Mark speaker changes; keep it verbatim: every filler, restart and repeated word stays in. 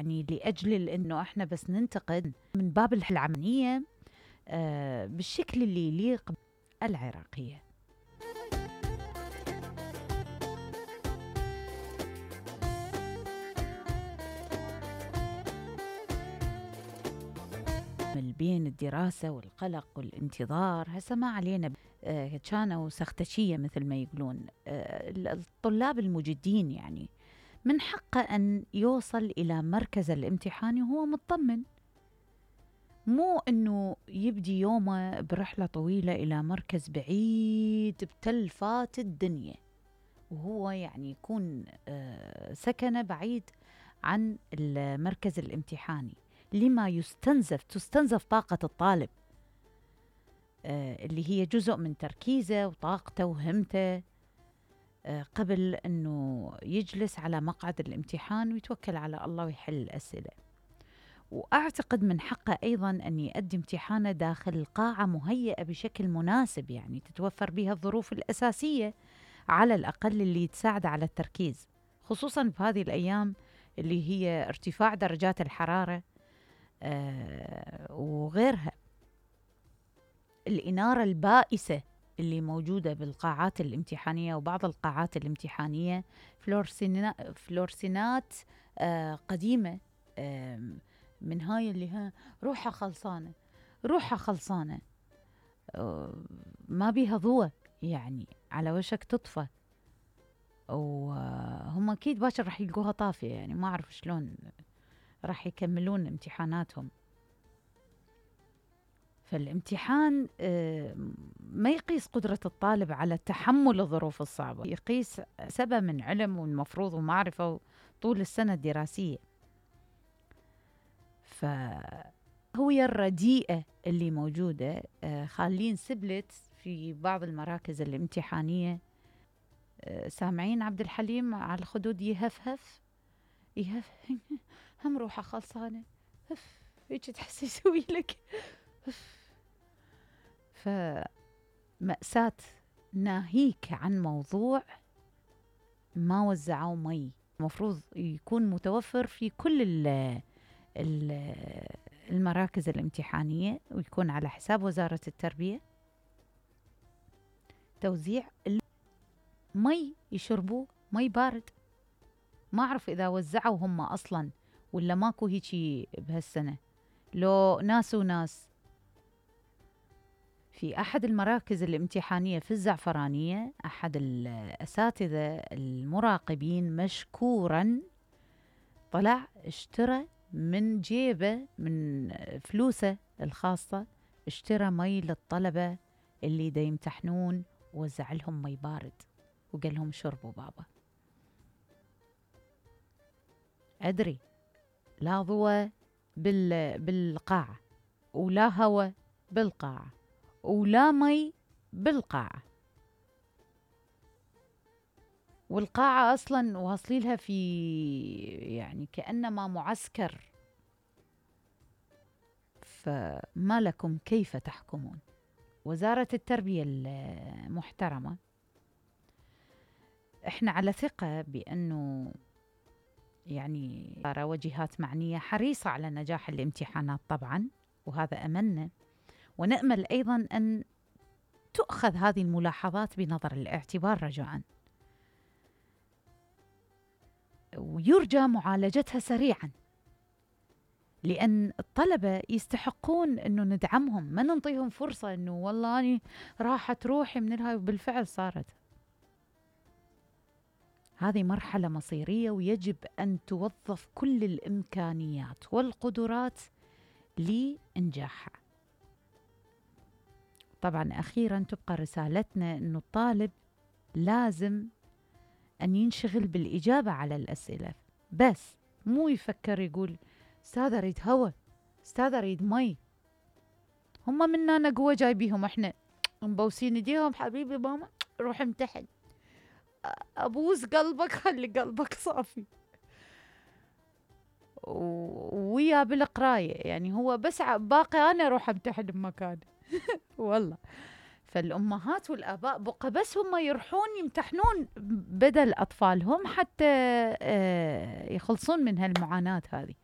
Speaker 1: يعني لأجل أنه إحنا بس ننتقد من باب العملية آه بالشكل اللي يليق العراقية. بين الدراسة والقلق والانتظار، هسه ما علينا آه كانوا سختشية مثل ما يقولون. آه الطلاب المجدين يعني من حقه أن يوصل إلى مركز الامتحان وهو مطمن، مو أنه يبدي يومه برحلة طويلة إلى مركز بعيد بتلفات الدنيا، وهو يعني يكون آه سكنه بعيد عن المركز الامتحاني، لما يستنزف تستنزف طاقة الطالب آه اللي هي جزء من تركيزه وطاقته وهمته آه قبل أنه يجلس على مقعد الامتحان ويتوكل على الله ويحل الأسئلة. وأعتقد من حقه أيضا أن يؤدي امتحانه داخل قاعة مهيئة بشكل مناسب، يعني تتوفر بها الظروف الأساسية على الأقل اللي تساعد على التركيز، خصوصا بهذه الأيام اللي هي ارتفاع درجات الحرارة آه وغيرها. الإنارة البائسة اللي موجودة بالقاعات الامتحانية، وبعض القاعات الامتحانية فلورسينا فلورسينات آه قديمة آه من هاي اللي ها روحها خلصانة روحها خلصانة آه ما بيها ضوء، يعني على وشك تطفى، وهم أكيد باكر راح يلقوها طافية، يعني ما أعرف شلون راح يكملون امتحاناتهم. فالامتحان ما يقيس قدرة الطالب على تحمل الظروف الصعبة، يقيس سبب من علم والمفروض ومعرفة طول السنة الدراسية. فهوية الرديئة اللي موجودة خالين سبلت في بعض المراكز الامتحانية. سامعين عبد الحليم على الخدود يهفهف يهف هم روحه خلصانة هيك تحس يسوي لك. فمأساة ناهيك عن موضوع ما وزعوا مي، المفروض يكون متوفر في كل ال ال المراكز الامتحانية، ويكون على حساب وزارة التربية توزيع مي يشربوه، مي بارد. ما أعرف إذا وزعوا هم أصلا ولا ماكو هيجي بهالسنة، لو ناس وناس. في أحد المراكز الامتحانية في الزعفرانية أحد الأساتذة المراقبين مشكورا طلع اشترى من جيبه من فلوسه الخاصة، اشترى مي للطلبة اللي دا يمتحنون ووزع لهم مي بارد وقال لهم شربوا بابا. أدري لا ضوء بال بالقاعة ولا هواء بالقاعة ولا مي بالقاعة، والقاعة أصلا واصليلها في يعني كأنما معسكر. فما لكم كيف تحكمون؟ وزارة التربية المحترمة احنا على ثقة بأنه يعني وجهات معنية حريصة على نجاح الامتحانات طبعا، وهذا أملنا، ونأمل أيضا أن تؤخذ هذه الملاحظات بنظر الاعتبار رجاء، ويرجى معالجتها سريعا، لأن الطلبة يستحقون أنه ندعمهم، ما ننطيهم فرصة أنه والله أنا راحت روحي من الهاي، وبالفعل صارت. هذه مرحلة مصيرية ويجب أن توظف كل الإمكانيات والقدرات لإنجاحها. طبعا أخيرا تبقى رسالتنا أنه الطالب لازم أن ينشغل بالإجابة على الأسئلة بس، مو يفكر يقول أستاذ أريد هوا، أستاذ أريد مي. هم منا نقوى جايبيهم احنا مبوسين ايديهم، حبيبي ماما روح امتحن، أبوس قلبك خلي قلبك صافي ويا بالقراية، يعني هو بس باقي أنا أروح أمتحن بمكان والله. فالأمهات والآباء بقى بس هم يروحون يمتحنون بدل أطفالهم حتى يخلصون من هالمعاناة هذه.